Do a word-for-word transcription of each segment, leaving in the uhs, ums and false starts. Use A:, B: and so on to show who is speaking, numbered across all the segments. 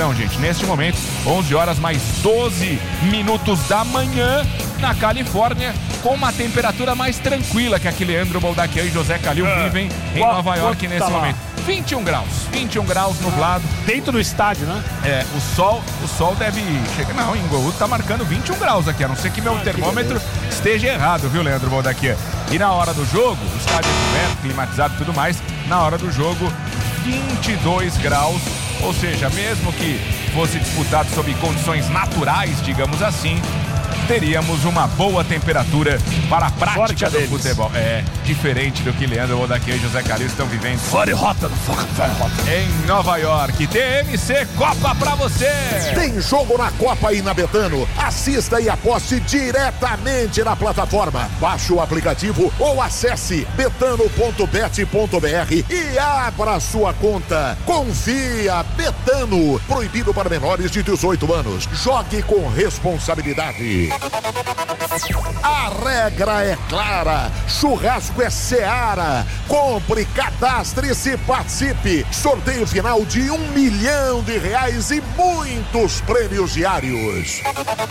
A: Não, gente, neste momento, onze horas mais doze minutos da manhã, na Califórnia, com uma temperatura mais tranquila que a que Leandro Boldaquian e José Calil é. vivem em Boa, Nova York nesse lá. momento. vinte e um graus, vinte e um graus nublado.
B: Dentro do estádio, né?
A: É, o sol, o sol deve chegar. Não, em Inglewood tá marcando vinte e um graus aqui, a não ser que meu ah, termômetro que esteja errado, viu, Leandro Boldaquian? E na hora do jogo, o estádio é coberto, climatizado e tudo mais, na hora do jogo, vinte e dois graus, ou seja, mesmo que fosse disputado sob condições naturais, digamos assim, teríamos uma boa temperatura para a prática do futebol. É, diferente do que Leandro Boldaquian e José Calil estão vivendo.
B: Fore rota do Fore rota.
A: Em Nova York, T M C Copa pra você.
C: Tem jogo na Copa e na Betano. Assista e aposte diretamente na plataforma. Baixe o aplicativo ou acesse betano ponto bet ponto br e abra sua conta. Confia, Betano. Proibido para menores de dezoito anos. Jogue com responsabilidade. A regra é clara, churrasco é Seara. Compre, cadastre-se e participe. Sorteio final de um milhão de reais e muitos prêmios diários.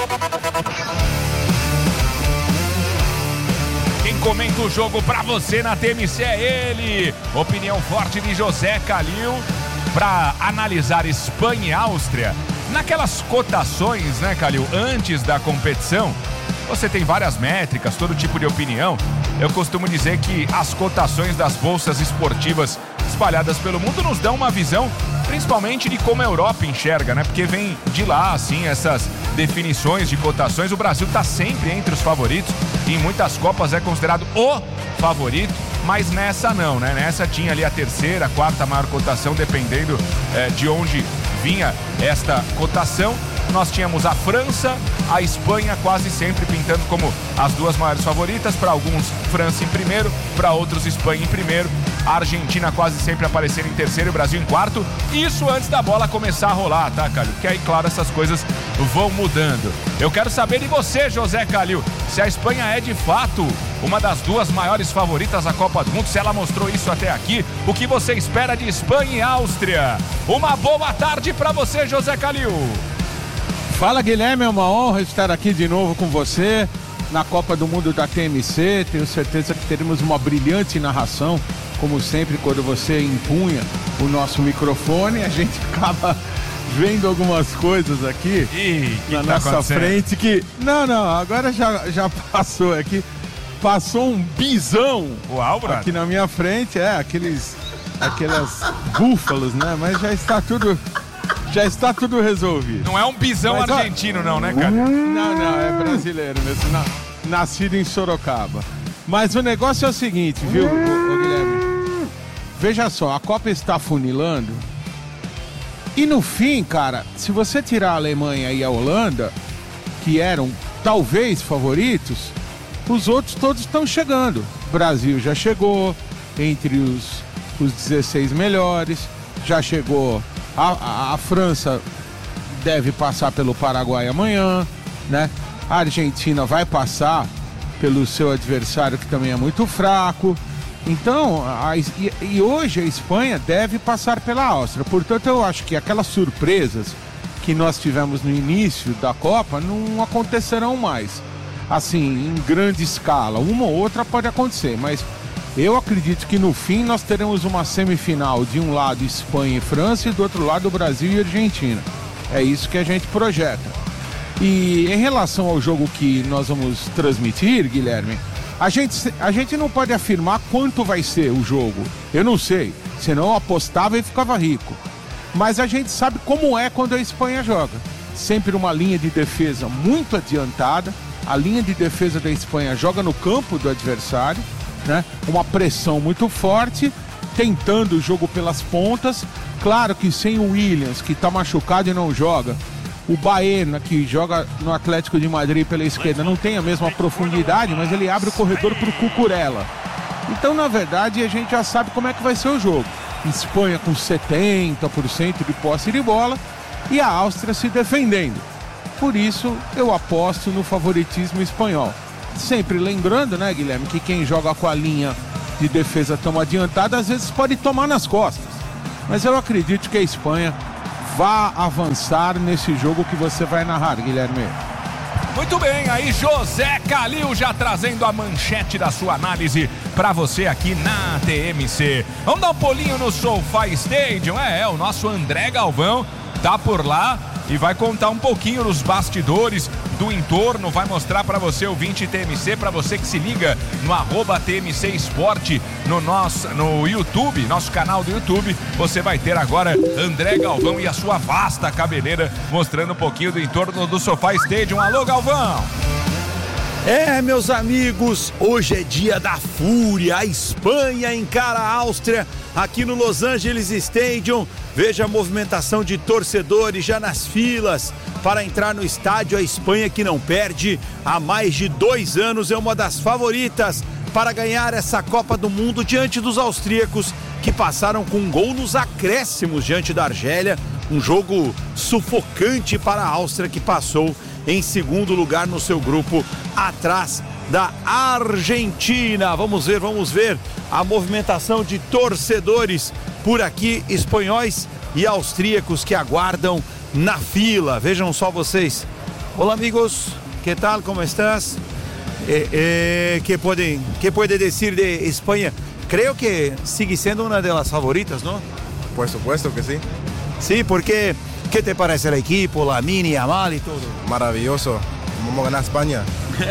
A: Quem comenta o jogo pra você na T M C é ele. Opinião forte de José Calil para analisar Espanha e Áustria. Naquelas cotações, né, Calil, antes da competição, você tem várias métricas, todo tipo de opinião. Eu costumo dizer que as cotações das bolsas esportivas espalhadas pelo mundo nos dão uma visão, principalmente de como a Europa enxerga, né? Porque vem de lá, assim, essas definições de cotações. O Brasil está sempre entre os favoritos e em muitas Copas é considerado o favorito. Mas nessa não, né? Nessa tinha ali a terceira, a quarta maior cotação, dependendo é, de onde vinha esta cotação. Nós tínhamos a França, a Espanha quase sempre pintando como as duas maiores favoritas. Para alguns, França em primeiro, para outros, Espanha em primeiro. A Argentina quase sempre aparecendo em terceiro e o Brasil em quarto. Isso antes da bola começar a rolar, tá, Calil? Porque aí, claro, essas coisas vão mudando. Eu quero saber de você, José Calil, se a Espanha é de fato uma das duas maiores favoritas da Copa do Mundo, se ela mostrou isso até aqui, o que você espera de Espanha e Áustria? Uma boa tarde para você, José Calil.
D: Fala, Guilherme, é uma honra estar aqui de novo com você na Copa do Mundo da T M C. Tenho certeza que teremos uma brilhante narração, como sempre, quando você empunha o nosso microfone. A gente acaba vendo algumas coisas aqui
A: Ih,
D: na
A: que tá
D: nossa frente que... Não, não, agora já, já passou aqui. Passou um bisão
A: Uau,
D: aqui na minha frente, é, aqueles, aquelas búfalos, né? Mas já está tudo... Já está tudo resolvido.
A: Não é um bisão Mas, argentino, ó, não, né, cara?
D: Não, não, é brasileiro mesmo. Na, nascido em Sorocaba. Mas o negócio é o seguinte, viu, ô, ô, Guilherme? Veja só, a Copa está funilando. E no fim, cara, se você tirar a Alemanha e a Holanda, que eram talvez favoritos, os outros todos estão chegando. O Brasil já chegou entre os, os dezesseis melhores, já chegou... A, a, a França deve passar pelo Paraguai amanhã, né? A Argentina vai passar pelo seu adversário, que também é muito fraco. Então, a, e, e hoje a Espanha deve passar pela Áustria. Portanto, eu acho que aquelas surpresas que nós tivemos no início da Copa não acontecerão mais. Assim, em grande escala. Uma ou outra pode acontecer, mas... eu acredito que no fim nós teremos uma semifinal de um lado Espanha e França e do outro lado Brasil e Argentina. É isso que a gente projeta. E em relação ao jogo que nós vamos transmitir, Guilherme, a gente, a gente não pode afirmar quanto vai ser o jogo. Eu não sei, senão eu apostava e ficava rico. Mas a gente sabe como é quando a Espanha joga. Sempre uma linha de defesa muito adiantada. A linha de defesa da Espanha joga no campo do adversário, né? Uma pressão muito forte, tentando o jogo pelas pontas. Claro que sem o Williams, que está machucado e não joga, o Baena, que joga no Atlético de Madrid pela esquerda, não tem a mesma profundidade, mas ele abre o corredor para o Cucurella. Então, na verdade, a gente já sabe como é que vai ser o jogo. Espanha com setenta por cento de posse de bola e a Áustria se defendendo. Por isso, eu aposto no favoritismo espanhol. Sempre lembrando, né, Guilherme, que quem joga com a linha de defesa tão adiantada, às vezes pode tomar nas costas. Mas eu acredito que a Espanha vá avançar nesse jogo que você vai narrar, Guilherme.
A: Muito bem, aí José Calil já trazendo a manchete da sua análise para você aqui na T M C. Vamos dar um pulinho no SoFi Stadium, é, é, o nosso André Galvão tá por lá e vai contar um pouquinho dos bastidores do entorno, vai mostrar para você o vinte T M C, para você que se liga no arroba T M C Esporte no nosso no YouTube, nosso canal do YouTube. Você vai ter agora André Galvão e a sua vasta cabeleira mostrando um pouquinho do entorno do SoFi Stadium. Alô, Galvão!
E: É, meus amigos, hoje é dia da fúria. A Espanha encara a Áustria aqui no Los Angeles Stadium. Veja a movimentação de torcedores já nas filas para entrar no estádio. A Espanha, que não perde há mais de dois anos, é uma das favoritas para ganhar essa Copa do Mundo diante dos austríacos, que passaram com um gol nos acréscimos diante da Argélia. Um jogo sufocante para a Áustria, que passou em segundo lugar no seu grupo, atrás da Argentina. Vamos ver, vamos ver a movimentação de torcedores por aqui, espanhóis e austríacos que aguardam na fila. Vejam só vocês. Olá, amigos, que tal, como estás? Eh, eh, que pode, que pode dizer de Espanha? Creio que sigue sendo uma das favoritas, não?
F: Por supuesto que sí.
E: Sí, porque ¿qué te parece el equipo, Lamine Yamal y todo?
F: Maravilloso. Vamos a ganar España.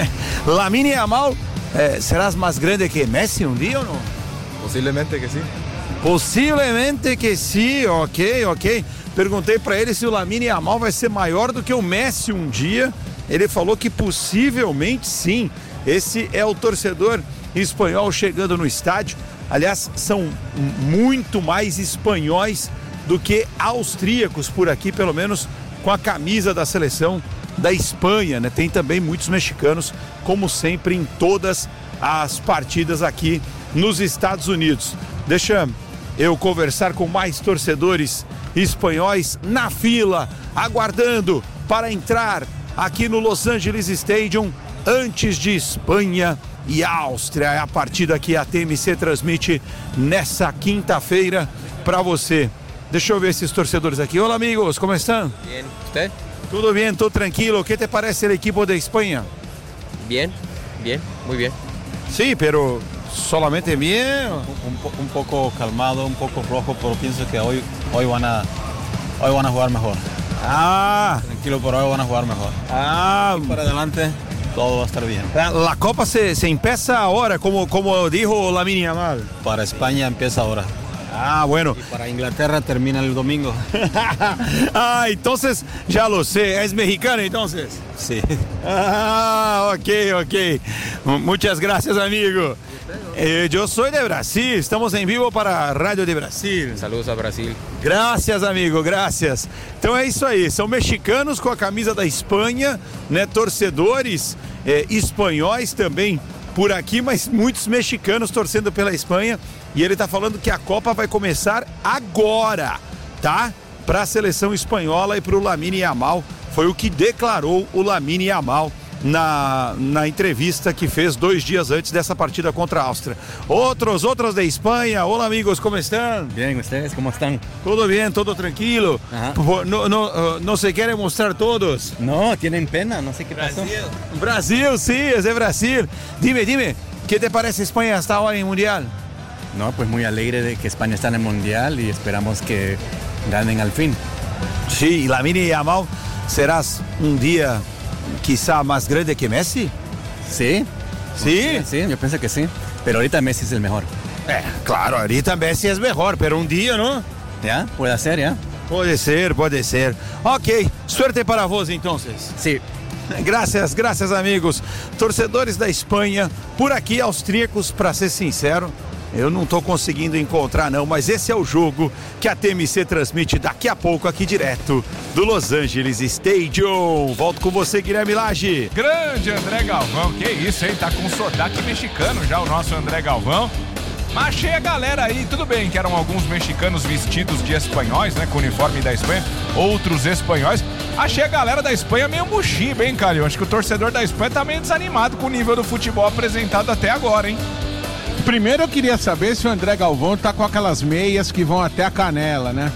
E: Lamine Yamal, eh, ¿serás más grande que Messi un día o no?
F: Posiblemente que sí.
E: Possivelmente que sim, ok, ok. Perguntei para ele se o Lamine Yamal vai ser maior do que o Messi um dia. Ele falou que possivelmente sim. Esse é o torcedor espanhol chegando no estádio. Aliás, são muito mais espanhóis do que austríacos por aqui, pelo menos com a camisa da seleção da Espanha, né? Tem também muitos mexicanos, como sempre em todas as partidas aqui nos Estados Unidos. Deixa eu conversar com mais torcedores espanhóis na fila, aguardando para entrar aqui no Los Angeles Stadium antes de Espanha e Áustria. É a partida que a T M C transmite nessa quinta-feira para você. Deixa eu ver esses torcedores aqui. Olá, amigos, como estão?
G: Bien, ¿usted?
E: Tudo bem, todo tranquilo. ¿Qué te parece el equipo de España?
G: Bien, bien, muy bien.
E: Sí, pero solamente bien.
H: Un, po- un poco calmado, un poco rojo, pero pienso que hoy, hoy, van a, hoy van a jugar mejor.
E: Ah,
H: Tranquilo, pero hoy van a jugar mejor.
E: ah.
H: Para adelante, todo va a estar bien.
E: La Copa se, se empieza ahora, como, como dijo Lamine Yamal.
H: Para España empieza ahora.
E: Ah, bueno.
H: Y para Inglaterra termina el domingo.
E: Ah, entonces ya lo sé. ¿Es mexicano entonces?
H: Sí.
E: Ah, ok, ok. M- Muchas gracias, amigo. Eh, yo soy de Brasil. Estamos en vivo para Radio de Brasil.
G: Saludos a Brasil.
E: Graças, amigo, graças. Então é isso aí, são mexicanos com a camisa da Espanha, né? Torcedores é, espanhóis também por aqui, mas muitos mexicanos torcendo pela Espanha. E ele tá falando que a Copa vai começar agora, tá? Para a seleção espanhola e para o Lamine Yamal. Foi o que declarou o Lamine Yamal na, na entrevista que fez dois dias antes dessa partida contra a Áustria. Outros, outros de Espanha. Olá, amigos, como estão?
H: Bien, ¿ustedes cómo están?
E: Tudo bem, tudo tranquilo.
H: Ajá.
E: Por- No, no, uh, no se querem mostrar todos.
H: No, tienen pena, no sé qué pasó.
E: Brasil, sim, é de Brasil. Dime, dime, que te parece Espanha hasta ahora en Mundial?
H: No, pues muy alegre de que España está en el Mundial y esperamos que ganen al fin.
E: Sí, Lamine Yamal, serás um dia quizá mais grande que Messi?
H: ¿Sí?
E: Sí.
H: Sí, yo pienso que sí. Pero ahorita Messi es el mejor.
E: É, claro, ahorita Messi é melhor, pero um dia, não?
H: ¿Ya? Puede ser, ¿ya?
E: Pode ser, pode ser. Ok, suerte para vos, então.
H: Sí.
E: Graças, graças, amigos. Torcedores da Espanha, por aqui, austríacos, para ser sincero, eu não tô conseguindo encontrar não, mas esse é o jogo que a T M C transmite daqui a pouco aqui direto do Los Angeles Stadium. Volto com você, Guilherme Lage.
A: Grande André Galvão, que isso, hein? Tá com sotaque mexicano já o nosso André Galvão. Mas achei a galera aí, tudo bem que eram alguns mexicanos vestidos de espanhóis, né? Com o uniforme da Espanha, outros espanhóis. Achei a galera da Espanha meio mochiba, hein, Calil? Acho que o torcedor da Espanha tá meio desanimado com o nível do futebol apresentado até agora, hein?
D: Primeiro eu queria saber se o André Galvão tá com aquelas meias que vão até a canela, né?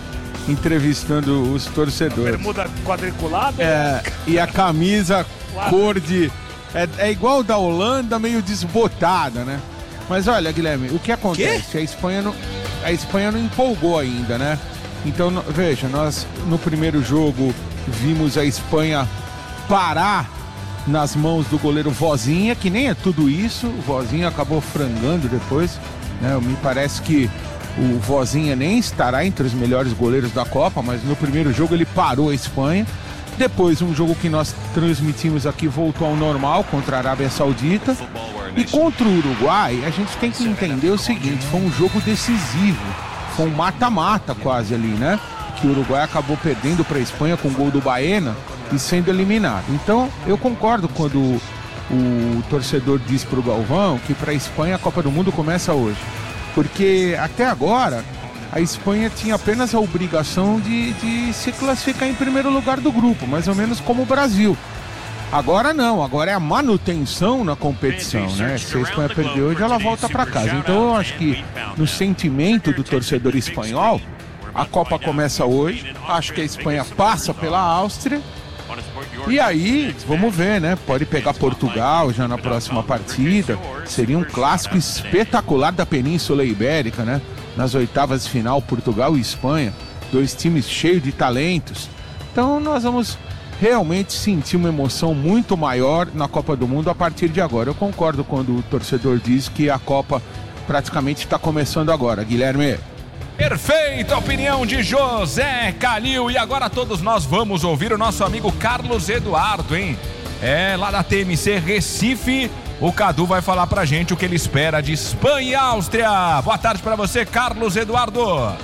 D: entrevistando os torcedores.
B: Bermuda quadriculada.
D: É, e a camisa cor de... É, é igual da Holanda, meio desbotada, né? Mas olha, Guilherme, o que acontece? A Espanha, não, a Espanha não empolgou ainda, né? Então, no, veja, nós no primeiro jogo vimos a Espanha parar nas mãos do goleiro Vozinha, que nem é tudo isso. O Vozinha acabou frangando depois, né? Me parece que o Vozinha nem estará entre os melhores goleiros da Copa, mas no primeiro jogo ele parou a Espanha. Depois, um jogo que nós transmitimos aqui voltou ao normal contra a Arábia Saudita. E contra o Uruguai, a gente tem que entender o seguinte: foi um jogo decisivo, foi um mata-mata quase ali, né? Que o Uruguai acabou perdendo para a Espanha com o gol do Baena e sendo eliminado. Então, eu concordo quando o, o torcedor diz para o Galvão que para a Espanha a Copa do Mundo começa hoje. Porque até agora a Espanha tinha apenas a obrigação de, de se classificar em primeiro lugar do grupo, mais ou menos como o Brasil. Agora não, agora é a manutenção na competição, né? Se a Espanha perder hoje, ela volta para casa. Então eu acho que no sentimento do torcedor espanhol, a Copa começa hoje, acho que a Espanha passa pela Áustria, e aí, vamos ver, né? Pode pegar Portugal já na próxima partida, seria um clássico espetacular da Península Ibérica, né? Nas oitavas de final, Portugal e Espanha, dois times cheios de talentos. Então nós vamos realmente sentir uma emoção muito maior na Copa do Mundo a partir de agora. Eu concordo quando o torcedor diz que a Copa praticamente está começando agora, Guilherme.
A: Perfeita opinião de José Calil. E agora todos nós vamos ouvir o nosso amigo Carlos Eduardo, hein? É, lá da T M C Recife. O Cadu vai falar pra gente o que ele espera de Espanha e Áustria. Boa tarde pra você, Carlos Eduardo.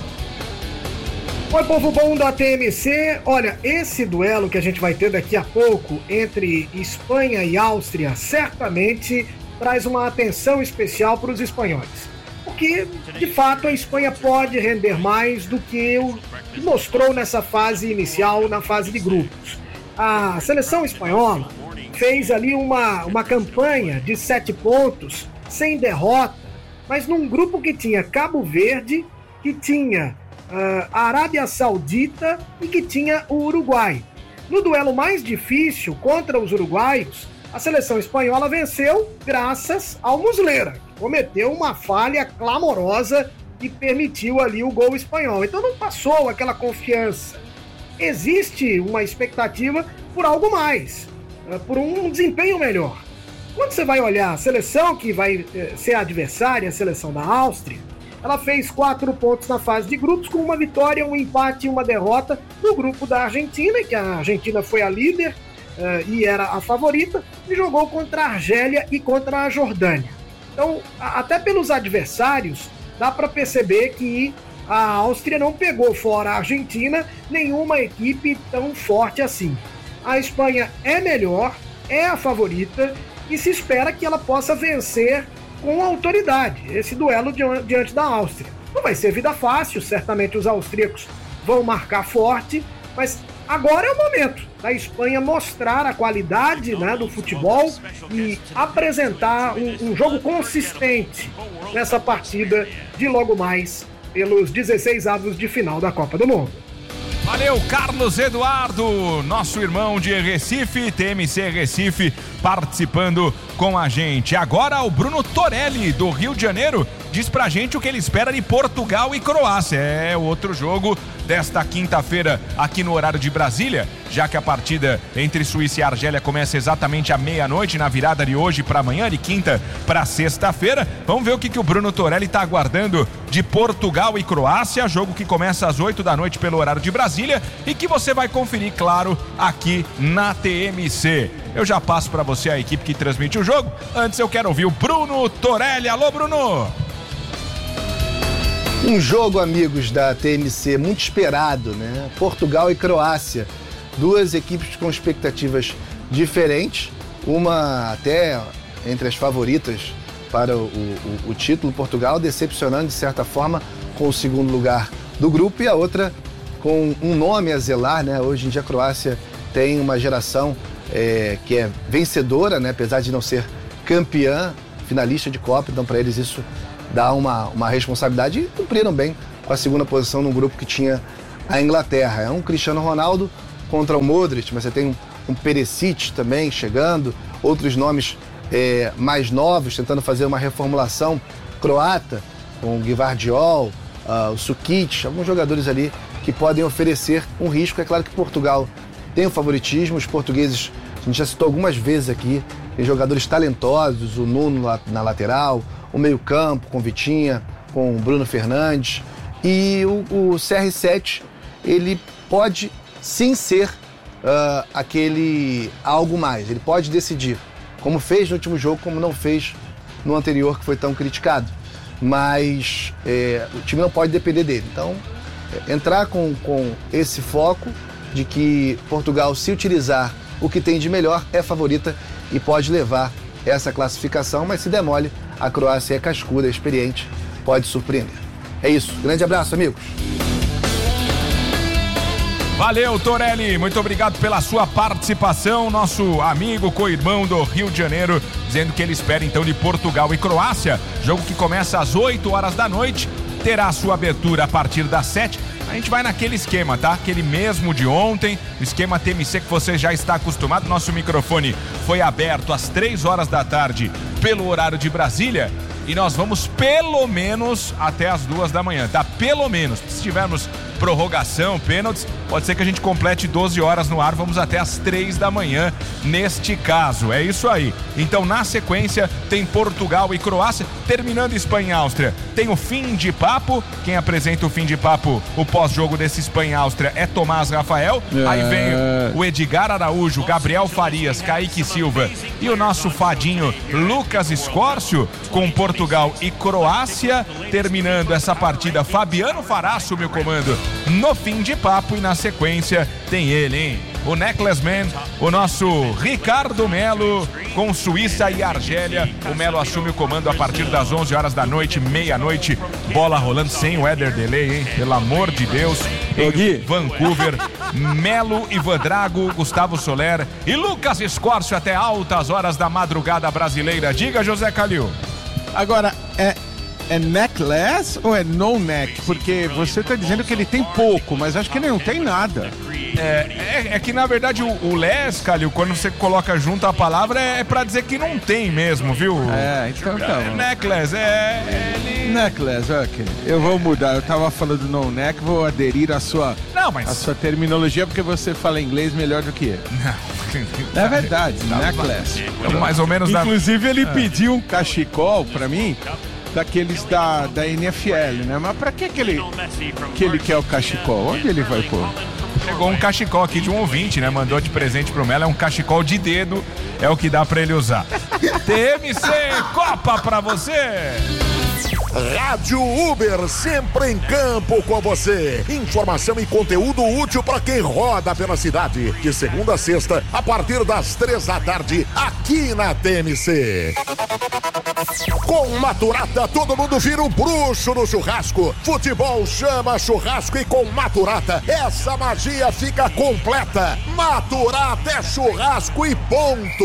I: Oi, povo bom da T M C. Olha, esse duelo que a gente vai ter daqui a pouco entre Espanha e Áustria certamente traz uma atenção especial para os espanhóis. Porque, de fato, a Espanha pode render mais do que o que mostrou nessa fase inicial, na fase de grupos. A seleção espanhola fez ali uma, uma campanha de sete pontos, sem derrota, mas num grupo que tinha Cabo Verde, que tinha uh, a Arábia Saudita e que tinha o Uruguai. No duelo mais difícil contra os uruguaios, a seleção espanhola venceu graças ao Muslera, que cometeu uma falha clamorosa e permitiu ali o gol espanhol. Então não passou aquela confiança. Existe uma expectativa por algo mais, por um desempenho melhor. Quando você vai olhar a seleção que vai ser a adversária, a seleção da Áustria, ela fez quatro pontos na fase de grupos, com uma vitória, um empate e uma derrota no grupo da Argentina, que a Argentina foi a líder uh, e era a favorita, e jogou contra a Argélia e contra a Jordânia. Então, a, até pelos adversários, dá para perceber que a Áustria não pegou fora a Argentina nenhuma equipe tão forte assim. A Espanha é melhor, é a favorita e se espera que ela possa vencer com autoridade esse duelo diante da Áustria. Não vai ser vida fácil, certamente os austríacos vão marcar forte, mas agora é o momento da Espanha mostrar a qualidade, né, do futebol e apresentar um, um jogo consistente nessa partida de logo mais pelos dezesseis avos de final da Copa do Mundo.
A: Valeu, Carlos Eduardo, nosso irmão de Recife, T M C Recife, participando com a gente. Agora o Bruno Torelli, do Rio de Janeiro, diz pra gente o que ele espera de Portugal e Croácia. É outro jogo desta quinta-feira aqui no horário de Brasília, já que a partida entre Suíça e Argélia começa exatamente à meia-noite, na virada de hoje para amanhã, de quinta para sexta-feira. Vamos ver o que, que o Bruno Torelli tá aguardando de Portugal e Croácia, jogo que começa às oito da noite pelo horário de Brasília e que você vai conferir, claro, aqui na T M C. Eu já passo para você a equipe que transmite o jogo. Antes eu quero ouvir o Bruno Torelli. Alô, Bruno!
J: Um jogo, amigos da T M C, muito esperado, né? Portugal e Croácia. Duas equipes com expectativas diferentes. Uma até entre as favoritas para o, o, o título, Portugal, decepcionando de certa forma com o segundo lugar do grupo, e a outra com um nome a zelar, né? Hoje em dia a Croácia tem uma geração é, que é vencedora, né? Apesar de não ser campeã, finalista de Copa, então para eles isso dá uma, uma responsabilidade, e cumpriram bem com a segunda posição num grupo que tinha a Inglaterra. É um Cristiano Ronaldo contra o Modric, mas você tem um, um Perisic também chegando, outros nomes é, mais novos tentando fazer uma reformulação croata, com o Gvardiol, uh, o Sukic, alguns jogadores ali que podem oferecer um risco. É claro que Portugal tem o favoritismo, os portugueses, a gente já citou algumas vezes aqui, tem jogadores talentosos, o Nuno na lateral, o meio-campo com Vitinha, com o Bruno Fernandes, e o, o C R sete, ele pode sim ser uh, aquele algo mais, ele pode decidir, como fez no último jogo, como não fez no anterior, que foi tão criticado, mas é, o time não pode depender dele. Então, é, entrar com, com esse foco de que Portugal, se utilizar o que tem de melhor, é favorita e pode levar essa classificação, mas se demole, a Croácia é cascuda, é experiente, pode surpreender. É isso, grande abraço, amigos.
A: Valeu, Torelli, muito obrigado pela sua participação, nosso amigo co-irmão do Rio de Janeiro, dizendo que ele espera então de Portugal e Croácia, jogo que começa às oito horas da noite, terá a sua abertura a partir das sete. A gente vai naquele esquema, tá? Aquele mesmo de ontem, o esquema T M C que você já está acostumado. Nosso microfone foi aberto às três horas da tarde pelo horário de Brasília e nós vamos pelo menos até as duas da manhã, tá? Pelo menos. Se tivermos prorrogação, pênaltis, pode ser que a gente complete doze horas no ar, vamos até as três da manhã neste caso, é isso aí. Então na sequência tem Portugal e Croácia, terminando Espanha e Áustria, tem o fim de papo, quem apresenta o fim de papo, o pós-jogo desse Espanha e Áustria é Tomás Rafael, é... aí vem o Edgar Araújo, Gabriel Farias, Kaique Silva e o nosso fadinho Lucas Escórcio com Portugal e Croácia, terminando essa partida Fabiano Fará assume o comando no fim de papo e na sequência tem ele, hein? O Necklace Man, o nosso Ricardo Melo com Suíça e Argélia. O Melo assume o comando a partir das onze horas da noite, meia-noite, bola rolando sem weather delay, hein? Pelo amor de Deus. Em Vancouver, Melo, Ivan Drago, Gustavo Soler e Lucas Escórcio até altas horas da madrugada brasileira. Diga, José Calil.
D: Agora, é... É necklace ou é no neck? Porque você tá dizendo que ele tem pouco, mas acho que ele não tem nada.
A: É, é, é que na verdade o, o les, Calil, quando você coloca junto a palavra, é, é pra dizer que não tem mesmo, viu?
D: É, então tá.
A: É, necklace, é. Ele...
D: Necklace, ok. Eu vou mudar. Eu tava falando no neck, vou aderir à sua,
A: não, mas...
D: à sua terminologia, porque você fala inglês melhor do que eu. Não. É verdade, tá, necklace.
A: Então, mais ou menos.
D: Inclusive,
A: da...
D: ele
A: ah.
D: pediu um cachecol pra mim. Daqueles da, da N F L, né? Mas pra que que ele, que ele quer o cachecol? Onde ele vai pôr?
A: Chegou um cachecol aqui de um ouvinte, né? Mandou de presente pro Melo, é um cachecol de dedo, é o que dá pra ele usar. T M C Copa pra você!
C: Rádio Uber, sempre em campo com você. Informação e conteúdo útil para quem roda pela cidade. De segunda a sexta, a partir das três da tarde, aqui na T M C. Com Maturata, todo mundo vira um bruxo no churrasco. Futebol chama churrasco e com Maturata, essa magia fica completa. Maturata é churrasco e ponto.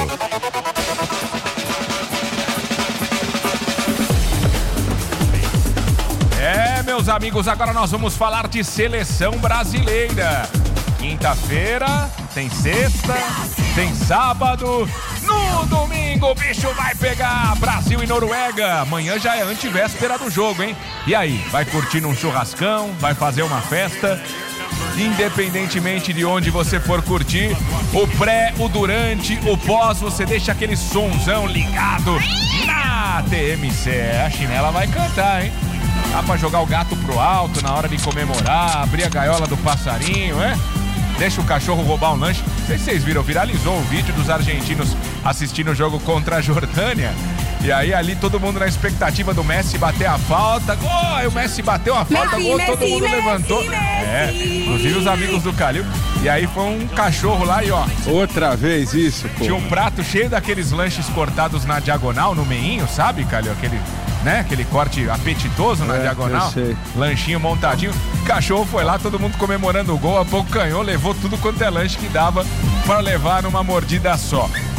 A: É, meus amigos, agora nós vamos falar de seleção brasileira. Quinta-feira, tem sexta, tem sábado. No domingo o bicho vai pegar Brasil e Noruega. Amanhã já é antivéspera do jogo, hein? E aí, vai curtir um churrascão, vai fazer uma festa? Independentemente de onde você for curtir, o pré, o durante, o pós, você deixa aquele sonzão ligado na T M C. A chinela vai cantar, hein? Dá pra jogar o gato pro alto na hora de comemorar, abrir a gaiola do passarinho, é? Deixa o cachorro roubar um lanche. Não sei se vocês viram, viralizou o vídeo dos argentinos assistindo o jogo contra a Jordânia. E aí ali todo mundo na expectativa do Messi bater a falta. Gol! Oh, o Messi bateu a falta, Messi, gol, Messi, todo mundo Messi, levantou. Messi. É, inclusive os amigos do Calil. E aí foi um cachorro lá e ó.
D: Outra vez isso, pô.
A: Tinha um prato cheio daqueles lanches cortados na diagonal, no meinho, sabe, Calil? Aquele, né? Aquele corte apetitoso na é, diagonal. Lanchinho montadinho. O cachorro foi lá, todo mundo comemorando o gol. A pouco ganhou, levou tudo quanto é lanche que dava para levar numa mordida só.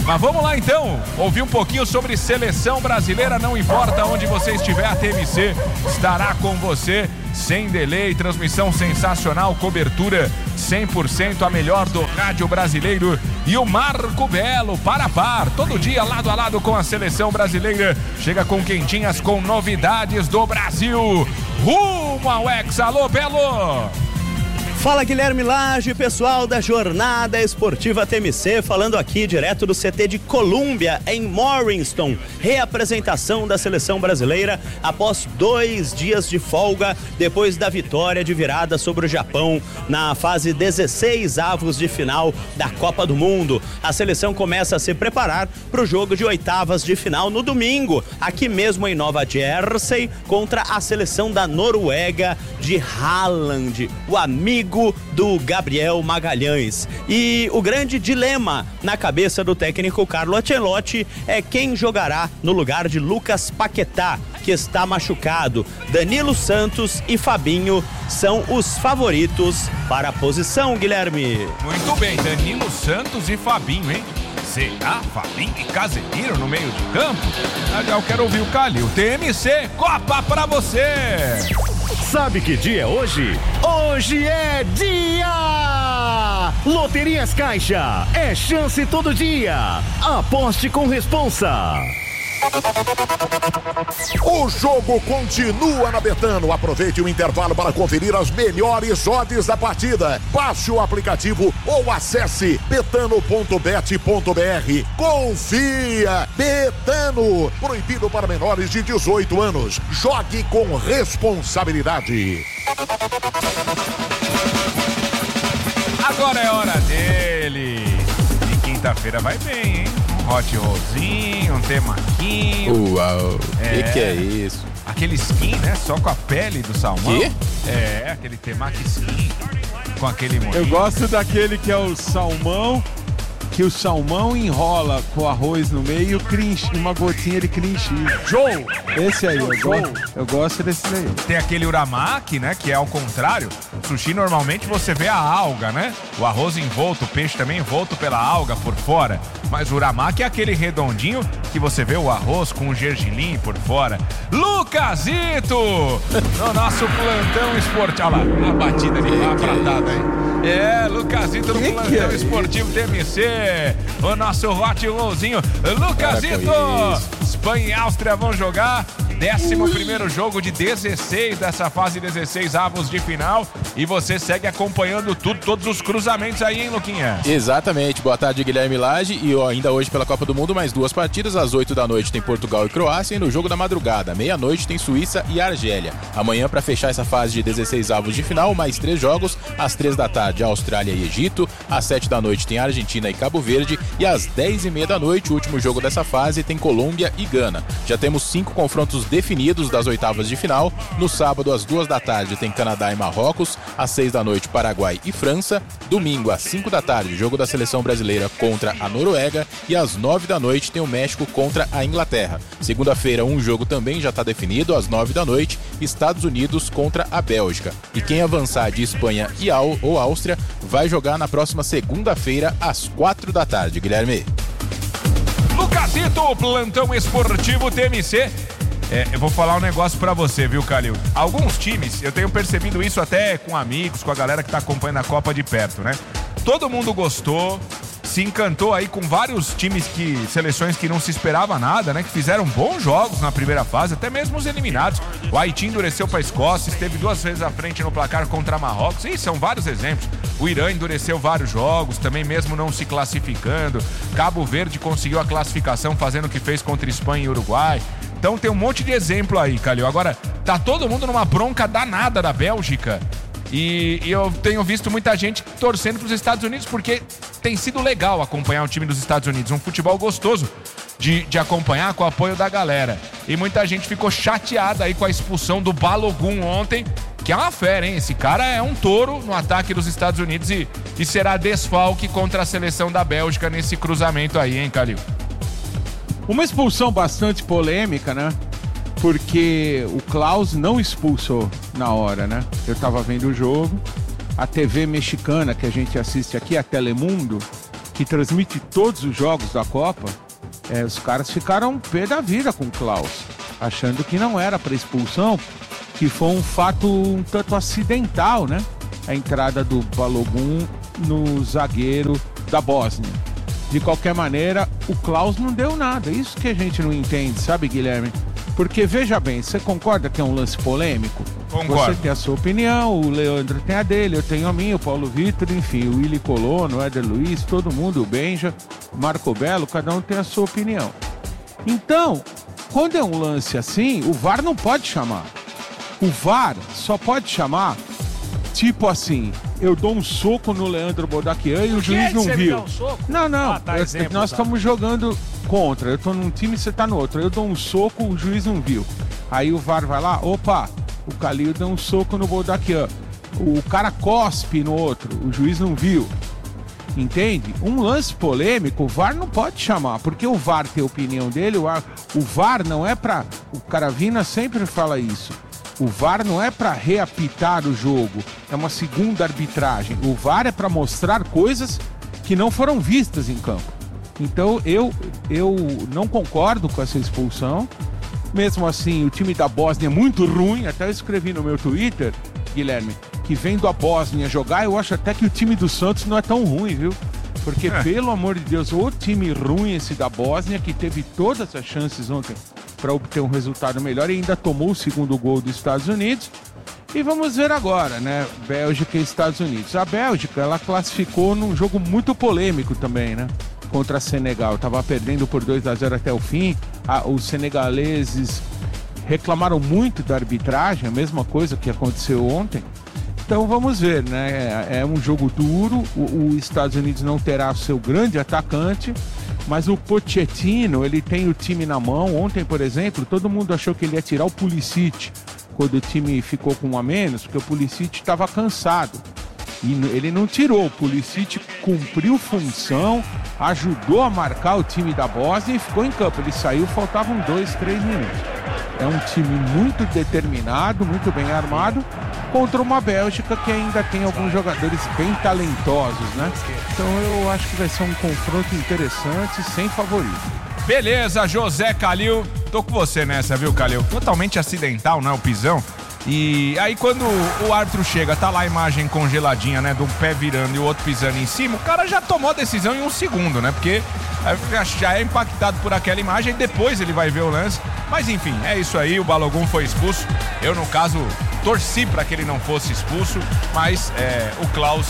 A: Mas vamos lá então, ouvir um pouquinho sobre seleção brasileira, não importa onde você estiver, a T M C estará com você, sem delay, transmissão sensacional, cobertura cem por cento, a melhor do rádio brasileiro, e o Marco Belo, para a par, todo dia lado a lado com a seleção brasileira, chega com quentinhas, com novidades do Brasil, rumo ao Hexa. Alô, Belo!
K: Fala, Guilherme Lage, pessoal da Jornada Esportiva T M C, falando aqui direto do C T de Colômbia, em Morriston. Reapresentação da seleção brasileira após dois dias de folga, depois da vitória de virada sobre o Japão na fase dezesseis avos de final da Copa do Mundo. A seleção começa a se preparar para o jogo de oitavas de final no domingo, aqui mesmo em Nova Jersey, contra a seleção da Noruega de Haaland, o amigo do Gabriel Magalhães. E o grande dilema na cabeça do técnico Carlo Ancelotti é quem jogará no lugar de Lucas Paquetá, que está machucado. Danilo Santos e Fabinho são os favoritos para a posição, Guilherme.
A: Muito bem, Danilo Santos e Fabinho, hein? Será Fabinho e Casemiro no meio de campo? Eu quero ouvir o Calil. T M C, Copa pra você!
L: Sabe que dia é hoje? Hoje é dia! Loterias Caixa, é chance todo dia. Aposte com responsa.
C: O jogo continua na Betano. Aproveite o intervalo para conferir as melhores odds da partida. Baixe o aplicativo ou acesse betano ponto bet ponto br. Confia! Betano. Proibido para menores de dezoito anos. Jogue com responsabilidade.
A: Agora é hora dele. E quinta-feira vai bem, hein? Hot rollzinho, um temaquinho.
M: Uau,
A: é,
M: que que é isso?
A: Aquele skin, né? Só com a pele do salmão.
M: Que?
A: É, aquele temaki skin com aquele molinho.
D: Eu gosto daquele que é o salmão, que o salmão enrola com arroz no meio e o cream, uma gotinha de cream cheese.
A: Joe!
D: Esse aí, eu, go, eu gosto desse daí.
A: Tem aquele uramaki, né? Que é ao contrário. Sushi, normalmente, você vê a alga, né? O arroz envolto, o peixe também envolto pela alga por fora. Mas o uramaki é aquele redondinho que você vê o arroz com o gergelim por fora. Lucasito! No nosso plantão esportivo. Olha lá, a batida de lá pratada, hein? É, Lucasito no plantão esportivo T M C. O nosso hot rollzinho. Lucasito! Espanha e Áustria vão jogar. décimo primeiro jogo de dezesseis dessa fase dezesseis avos de final. E você segue acompanhando tudo, todos os cruzamentos aí, hein, Luquinha?
M: Exatamente. Boa tarde, Guilherme Lage. E ó, ainda hoje pela Copa do Mundo, mais duas partidas. Às oito da noite tem Portugal e Croácia. E no jogo da madrugada, meia-noite, tem Suíça e Argélia. Amanhã, para fechar essa fase de dezesseis avos de final, mais três jogos. Às três da tarde, Austrália e Egito. Às sete da noite tem Argentina e Cabo Verde. E às dez e meia da noite, o último jogo dessa fase, tem Colômbia e Gana. Já temos cinco confrontos definidos das oitavas de final. No sábado, às duas da tarde, tem Canadá e Marrocos. Às seis da noite, Paraguai e França. Domingo, às cinco da tarde, jogo da seleção brasileira contra a Noruega. E às nove da noite, tem o México contra a Inglaterra. Segunda-feira, um jogo também já está definido. Às nove da noite, Estados Unidos contra a Bélgica. E quem avançar de Espanha e Au- ou Áustria vai jogar na próxima segunda-feira, às quatro da tarde. Guilherme.
A: Lucasito, plantão esportivo T M C. É, eu vou falar um negócio pra você, viu, Calil? Alguns times, eu tenho percebido isso até com amigos, com a galera que tá acompanhando a Copa de perto, né? Todo mundo gostou, se encantou aí com vários times que, seleções que não se esperava nada, né? Que fizeram bons jogos na primeira fase, até mesmo os eliminados. O Haiti endureceu pra Escócia, esteve duas vezes à frente no placar contra Marrocos. E são vários exemplos. O Irã endureceu vários jogos, também mesmo não se classificando. Cabo Verde conseguiu a classificação fazendo o que fez contra Espanha e Uruguai. Então tem um monte de exemplo aí, Calil. Agora, tá todo mundo numa bronca danada da Bélgica. E, e eu tenho visto muita gente torcendo pros Estados Unidos, porque tem sido legal acompanhar o time dos Estados Unidos. Um futebol gostoso de, de acompanhar com o apoio da galera. E muita gente ficou chateada aí com a expulsão do Balogun ontem, que é uma fera, hein? Esse cara é um touro no ataque dos Estados Unidos e, e será desfalque contra a seleção da Bélgica nesse cruzamento aí, hein, Calil?
D: Uma expulsão bastante polêmica, né? Porque o Klaus não expulsou na hora, né? Eu tava vendo o jogo, a T V mexicana que a gente assiste aqui, a Telemundo, que transmite todos os jogos da Copa, é, os caras ficaram pé da vida com o Klaus, achando que não era para expulsão, que foi um fato um tanto acidental, né? A entrada do Balogun no zagueiro da Bósnia. De qualquer maneira, o Klaus não deu nada. Isso que a gente não entende, sabe, Guilherme? Porque, veja bem, você concorda que é um lance polêmico?
A: Concordo.
D: Você tem a sua opinião, o Leandro tem a dele, eu tenho a minha, o Paulo Vitor, enfim, o Willy Colono, o Éder Luiz, todo mundo, o Benja, Marco Belo, cada um tem a sua opinião. Então, quando é um lance assim, o V A R não pode chamar. O V A R só pode chamar, tipo assim, eu dou um soco no Leandro Bodaquian e o juiz não viu. Não, não,
B: Ah, tá,
D: eu-
B: exemplo,
D: nós
B: tá.
D: estamos jogando contra. Eu tô num time e você tá no outro. Eu dou um soco, o juiz não viu. Aí o V A R vai lá, opa, o Calil deu um soco no Bodaquian. O cara cospe no outro, o juiz não viu. Entende? Um lance polêmico, o V A R não pode chamar, porque o V A R tem a opinião dele, o, A- o V A R não é pra... O Caravina sempre fala isso. O V A R não é pra reapitar o jogo, é uma segunda arbitragem. O V A R é pra mostrar coisas que não foram vistas em campo. Então eu, eu não concordo com essa expulsão. Mesmo assim, o time da Bósnia é muito ruim. Até eu escrevi no meu Twitter, Guilherme, que vendo a Bósnia jogar, eu acho até que o time do Santos não é tão ruim, viu? Porque,
A: É.
D: pelo amor de Deus, o time ruim esse da Bósnia, que teve todas as chances ontem para obter um resultado melhor e ainda tomou o segundo gol dos Estados Unidos. E vamos ver agora, né? Bélgica e Estados Unidos. A Bélgica, ela classificou num jogo muito polêmico também, né? Contra a Senegal. Tava perdendo por dois a zero até o fim. Ah, os senegaleses reclamaram muito da arbitragem, a mesma coisa que aconteceu ontem. Então vamos ver, né? É um jogo duro. O, o Estados Unidos não terá seu grande atacante, mas o Pochettino, ele tem o time na mão. Ontem, por exemplo, todo mundo achou que ele ia tirar o Pulisic quando o time ficou com um a menos, porque o Pulisic estava cansado. E n- ele não tirou, o Pulisic cumpriu função, ajudou a marcar o time da Bósnia e ficou em campo. Ele saiu, faltavam dois, três minutos. É um time muito determinado, muito bem armado, contra uma Bélgica que ainda tem alguns jogadores bem talentosos, né? Então eu acho que vai ser um confronto interessante, sem favorito.
A: Beleza, José Calil. Tô com você nessa, viu, Calil? Totalmente acidental, né, o pisão. E aí quando o árbitro chega, tá lá a imagem congeladinha, né, do pé virando e o outro pisando em cima, o cara já tomou a decisão em um segundo, né? Porque já é impactado por aquela imagem e depois ele vai ver o lance. Mas enfim, é isso aí, o Balogun foi expulso. Eu, no caso, torci pra que ele não fosse expulso, mas é, o Klaus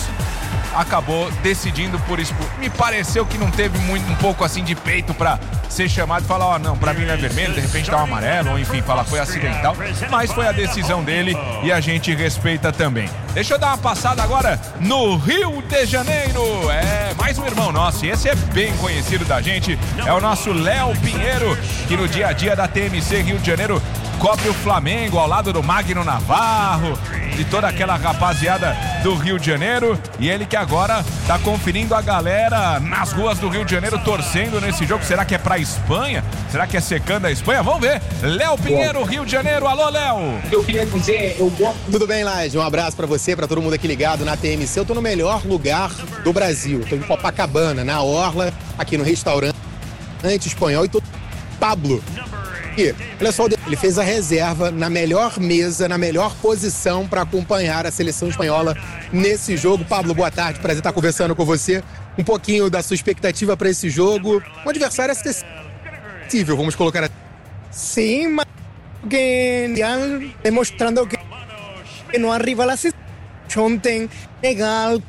A: acabou decidindo por expulso. Me pareceu que não teve muito, um pouco assim de peito pra ser chamado e falar, ó, oh, não, pra mim não é vermelho, de repente dá um amarelo, ou enfim, falar foi acidental, mas foi a decisão dele e a gente respeita também. Deixa eu dar uma passada agora no Rio de Janeiro. É, mais um irmão nosso, e esse é bem conhecido da gente, é o nosso Léo Pinheiro, que no dia a dia da T M C Rio de Janeiro cobre o Flamengo ao lado do Magno Navarro e toda aquela rapaziada do Rio de Janeiro, e ele que agora tá conferindo a galera nas ruas do Rio de Janeiro torcendo nesse jogo. Será que é pra Espanha? Será que é secando a Espanha? Vamos ver. Léo Pinheiro, Rio de Janeiro. Alô, Léo.
N: Eu queria dizer, eu gosto... Tudo bem, Laje? Um abraço pra você, pra todo mundo aqui ligado na T M C. Eu tô no melhor lugar do Brasil. Tô em Copacabana, na Orla, aqui no restaurante espanhol, e tô Pablo. E, olha só, ele fez a reserva na melhor mesa, na melhor posição para acompanhar a seleção espanhola nesse jogo. Pablo, boa tarde, prazer estar conversando com você. Um pouquinho da sua expectativa para esse jogo. Um adversário acessível, vamos colocar assim.
O: Sim, mas que já demonstrando que não arriba a ontem legal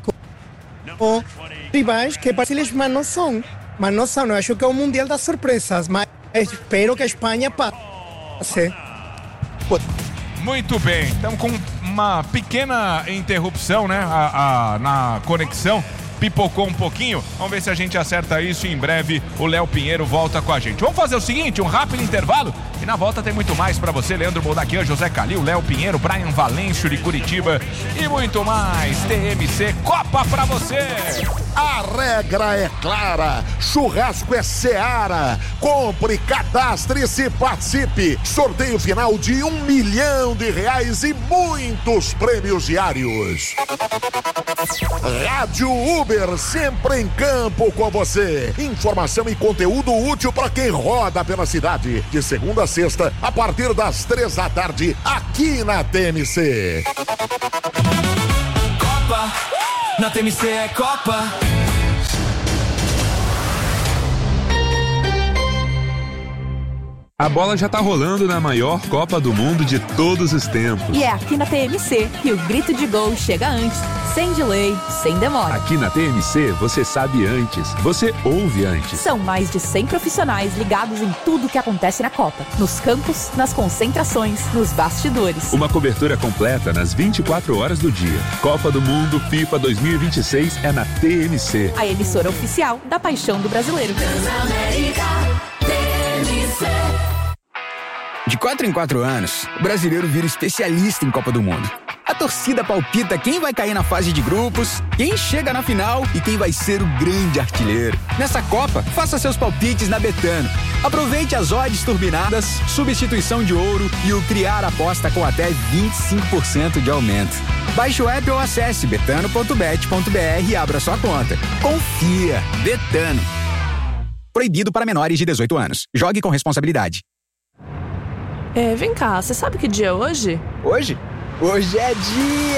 O: com rivais que parece mas não são. Mas não são, eu acho que é o Mundial das Surpresas, mas espero que a Espanha passe.
A: Muito bem, estamos com uma pequena interrupção, né, a, a, na conexão. Pipocou um pouquinho, vamos ver se a gente acerta isso e em breve o Léo Pinheiro volta com a gente. Vamos fazer o seguinte, um rápido intervalo e na volta tem muito mais pra você. Leandro Bodaquian, José Calil, Léo Pinheiro, Brian Valêncio de Curitiba e muito mais. T M C Copa pra você.
C: A regra é clara, churrasco é Seara. Compre, cadastre-se e participe. Sorteio final de um milhão de reais e muitos prêmios diários. Rádio Uber, sempre em campo com você. Informação e conteúdo útil para quem roda pela cidade. De segunda a sexta, a partir das três da tarde, aqui na T M C.
P: Copa, na T M C é Copa.
Q: A bola já tá rolando na maior Copa do Mundo de todos os tempos.
R: E é aqui na T M C que o grito de gol chega antes, sem delay, sem demora.
Q: Aqui na T M C você sabe antes, você ouve antes.
R: São mais de cem profissionais ligados em tudo que acontece na Copa. Nos campos, nas concentrações, nos bastidores.
Q: Uma cobertura completa nas vinte e quatro horas do dia. Copa do Mundo FIFA dois mil e vinte e seis é na T M C.
R: A emissora oficial da paixão do brasileiro.
S: De quatro em quatro anos, o brasileiro vira especialista em Copa do Mundo. A torcida palpita quem vai cair na fase de grupos, quem chega na final e quem vai ser o grande artilheiro. Nessa Copa, faça seus palpites na Betano. Aproveite as odds turbinadas, substituição de ouro e o criar aposta com até vinte e cinco por cento de aumento. Baixe o app ou acesse betano ponto bet ponto br e abra sua conta. Confia! Betano. Proibido para menores de dezoito anos. Jogue com responsabilidade.
T: É, vem cá, você sabe que dia é hoje?
S: Hoje? Hoje é dia